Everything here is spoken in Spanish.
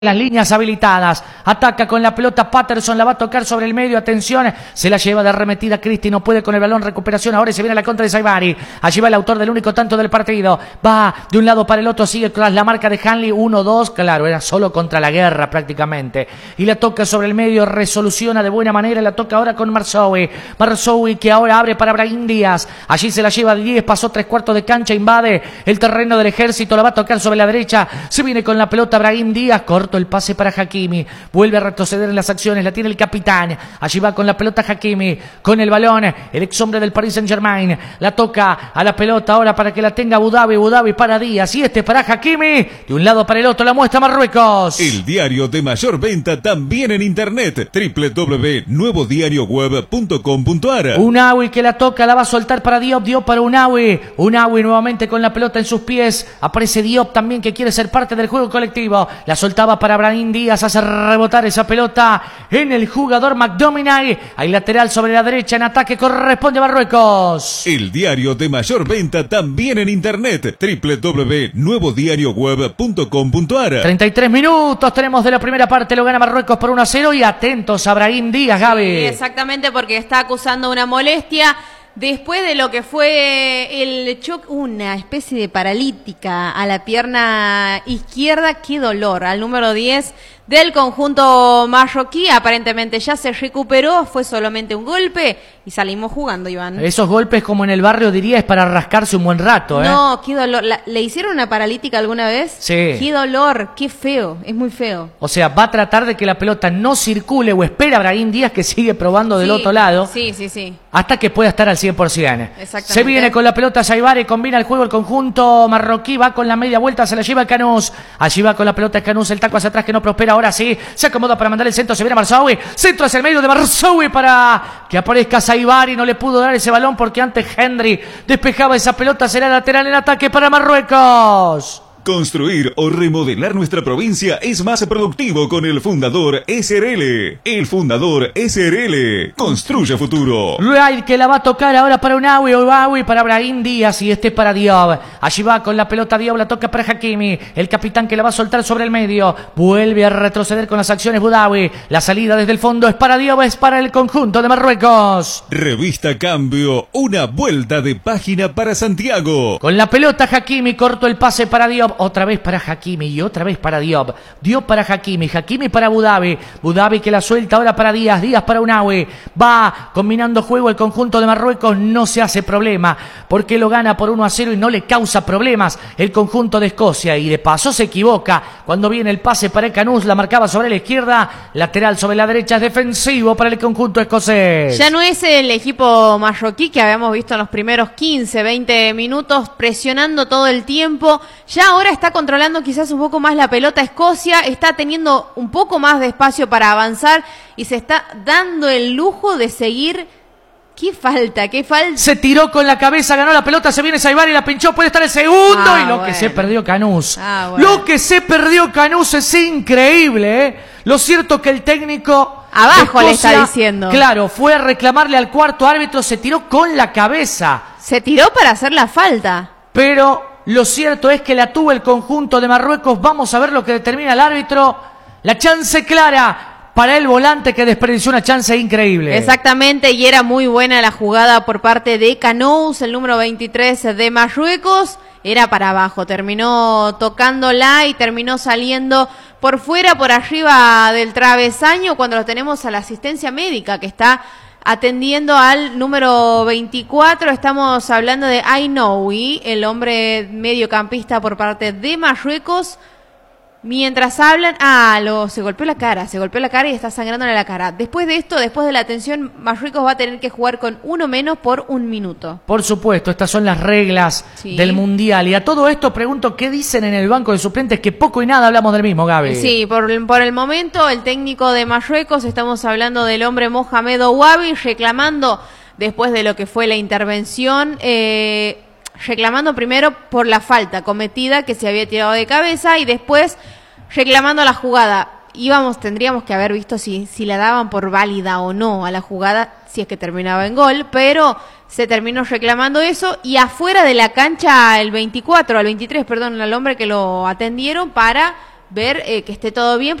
Las líneas habilitadas, ataca con la pelota Patterson, la va a tocar sobre el medio, atención, se la lleva de arremetida Cristi, no puede con el balón, recuperación, ahora se viene la contra de Saibari, allí va el autor del único tanto del partido, va de un lado para el otro, sigue tras la marca de Hanley, 1-2, claro, era solo contra la guerra prácticamente, y la toca sobre el medio, resoluciona de buena manera, la toca ahora con Marzoui que ahora abre para Brahim Díaz, allí se la lleva de 10, pasó 3/4 de cancha, invade el terreno del Ejército, la va a tocar sobre la derecha, se viene con la pelota Brahim Díaz, corto el pase para Hakimi, vuelve a retroceder en las acciones, la tiene el capitán, allí va con la pelota Hakimi, con el balón, el ex hombre del Paris Saint-Germain, la toca a la pelota ahora para que la tenga Budavi para Díaz, y este para Hakimi, de un lado para el otro, la muestra Marruecos. El diario de mayor venta también en internet, www.nuevodirioweb.com.ar. Unawi que la toca, la va a soltar para Diop para Unawi nuevamente con la pelota en sus pies, aparece Diop también que quiere ser parte del juego colectivo, la soltaba para Brahim Díaz, hace rebotar esa pelota en el jugador McDominay, hay lateral sobre la derecha, en ataque corresponde a Marruecos. El diario de mayor venta también en internet, www.nuevodirioweb.com.ar. 33 minutos tenemos de la primera parte, lo gana Marruecos por 1-0 y atentos a Brahim Díaz, Gaby. Sí, exactamente, porque está acusando una molestia. Después de lo que fue el choque, una especie de paralítica a la pierna izquierda, qué dolor, al número 10 del conjunto marroquí, aparentemente ya se recuperó, fue solamente un golpe y salimos jugando, Iván. Esos golpes, como en el barrio diría, es para rascarse un buen rato, ¿eh? No, qué dolor. ¿Le hicieron una paralítica alguna vez? Sí. Qué dolor, qué feo, es muy feo. O sea, va a tratar de que la pelota no circule o espera a Brahim Díaz que sigue probando del otro lado. Sí. Hasta que pueda estar al 100%. Exactamente. Se viene con la pelota Saibari, combina el juego el conjunto marroquí, va con la media vuelta, se la lleva Canús. Allí va con la pelota Canús, el taco hacia atrás que no prospera, ahora sí, se acomoda para mandar el centro, se viene Marzoui, centro hacia el medio de Marzoui para que aparezca Saibari, no le pudo dar ese balón porque antes Henry despejaba esa pelota, será lateral en ataque para Marruecos. Construir o remodelar nuestra provincia es más productivo con el Fundador SRL. El Fundador SRL construye futuro. Wright que la va a tocar ahora para Unawi para Brahim Díaz y este para Diop. Allí va con la pelota Diop, la toca para Hakimi. El capitán que la va a soltar sobre el medio. Vuelve a retroceder con las acciones Budavi. La salida desde el fondo es para Diop, es para el conjunto de Marruecos. Revista Cambio, una vuelta de página para Santiago. Con la pelota Hakimi, corto el pase para Diop. Otra vez para Hakimi y otra vez para Diop. Diop para Hakimi para Budavi que la suelta ahora para Díaz para Unawi. Va combinando juego el conjunto de Marruecos, no se hace problema porque lo gana por 1-0 y no le causa problemas el conjunto de Escocia, y de paso se equivoca cuando viene el pase para el Canús, la marcaba sobre la izquierda, lateral sobre la derecha, es defensivo para el conjunto escocés. Ya no es el equipo marroquí que habíamos visto en los primeros 15-20 minutos presionando todo el tiempo, ya ahora está controlando quizás un poco más la pelota Escocia, está teniendo un poco más de espacio para avanzar y se está dando el lujo de seguir. ¿Qué falta? Se tiró con la cabeza, ganó la pelota, se viene Saibari, la pinchó, puede estar el segundo y lo que se perdió Canús. Lo que se perdió Canús es increíble, ¿eh? Lo cierto que el técnico abajo Escocia, le está diciendo. Claro, fue a reclamarle al cuarto árbitro, se tiró con la cabeza. Se tiró para hacer la falta. Pero lo cierto es que la tuvo el conjunto de Marruecos. Vamos a ver lo que determina el árbitro. La chance clara para el volante que desperdició una chance increíble. Exactamente, y era muy buena la jugada por parte de Canous, el número 23 de Marruecos. Era para abajo, terminó tocándola y terminó saliendo por fuera, por arriba del travesaño, cuando lo tenemos a la asistencia médica que está atendiendo al número 24, estamos hablando de Ainoui, el hombre mediocampista por parte de Marruecos. Mientras hablan, se golpeó la cara y está sangrándole la cara. Después de esto, después de la atención, Marruecos va a tener que jugar con uno menos por 1 minuto. Por supuesto, estas son las reglas del Mundial. Y a todo esto pregunto, ¿qué dicen en el banco de suplentes? Que poco y nada hablamos del mismo, Gaby. Sí, por el momento, el técnico de Marruecos, estamos hablando del hombre Mohamed Ouabi, reclamando, después de lo que fue la intervención, reclamando primero por la falta cometida que se había tirado de cabeza y después reclamando la jugada. Tendríamos que haber visto si la daban por válida o no a la jugada, si es que terminaba en gol, pero se terminó reclamando eso y afuera de la cancha al 23, al hombre que lo atendieron para ver que esté todo bien.